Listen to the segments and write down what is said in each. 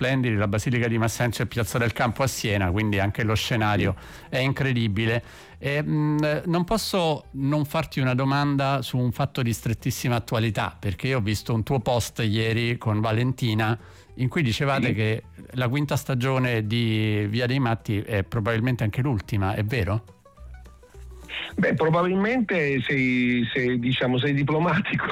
splendidi, la Basilica di Massenzio e Piazza del Campo a Siena, quindi anche lo scenario è incredibile. Non posso non farti una domanda su un fatto di strettissima attualità, perché io ho visto un tuo post ieri con Valentina in cui dicevate che la quinta stagione di Via dei Matti è probabilmente anche l'ultima, è vero? Beh, probabilmente sei diplomatico.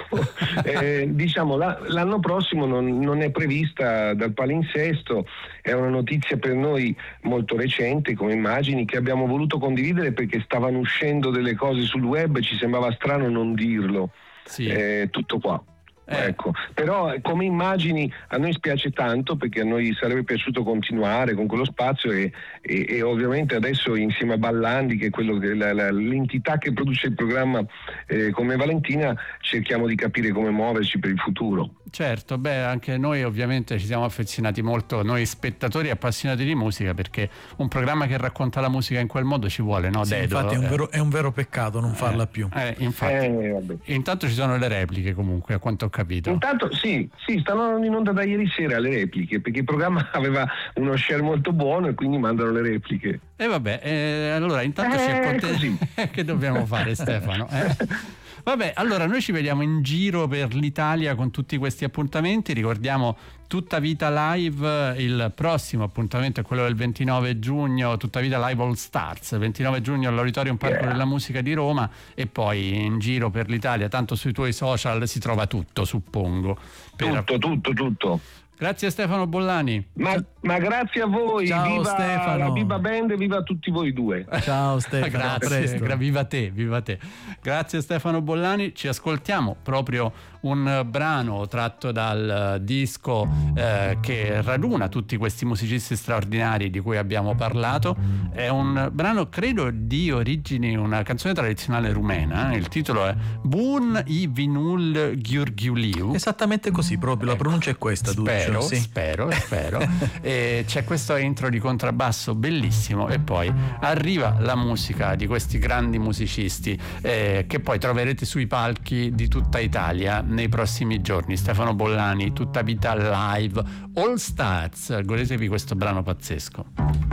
L'anno prossimo non è prevista dal palinsesto, è una notizia per noi molto recente, come immagini, che abbiamo voluto condividere perché stavano uscendo delle cose sul web e ci sembrava strano non dirlo. Sì. Tutto qua. Ecco, però come immagini a noi spiace tanto, perché a noi sarebbe piaciuto continuare con quello spazio e ovviamente adesso insieme a Ballandi, che è quello l'entità che produce il programma come Valentina, cerchiamo di capire come muoverci per il futuro. Certo, anche noi ovviamente ci siamo affezionati molto, noi spettatori appassionati di musica, perché un programma che racconta la musica in quel modo ci vuole, no? Sì, Dedo, infatti è un vero peccato non farla più. Intanto ci sono le repliche, comunque, a quanto ho capito. Intanto sì, stanno andando in onda da ieri sera le repliche, perché il programma aveva uno share molto buono e quindi mandano le repliche. Allora intanto ci accontentiamo. Che dobbiamo fare, Stefano? Vabbè, allora noi ci vediamo in giro per l'Italia con tutti questi appuntamenti. Ricordiamo Tutta Vita Live, il prossimo appuntamento è quello del 29 giugno, Tutta Vita Live All Stars, 29 giugno all'Auditorium Parco della Musica di Roma, e poi in giro per l'Italia, tanto sui tuoi social si trova tutto, suppongo. Tutto. Grazie Stefano Bollani. Ma grazie a voi. Ciao, viva Stefano. La Viva Band e viva tutti voi due. Ciao Stefano. Grazie, viva te. Grazie Stefano Bollani. Ci ascoltiamo proprio un brano tratto dal disco che raduna tutti questi musicisti straordinari di cui abbiamo parlato. È un brano, credo, di origini, una canzone tradizionale rumena. Il titolo è Bun i Vinul Gheorghiuliu. Esattamente così, proprio la pronuncia è questa. Spero. E c'è questo intro di contrabbasso bellissimo, e poi arriva la musica di questi grandi musicisti che poi troverete sui palchi di tutta Italia nei prossimi giorni. Stefano Bollani, Tutta Vita Live All Stars. Godetevi questo brano pazzesco.